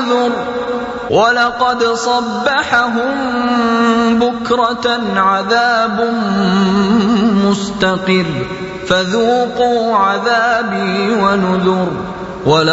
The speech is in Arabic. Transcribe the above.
عذر ولقد صبحهم بكرة عذاب مستقر فذوقوا عذابي ونذر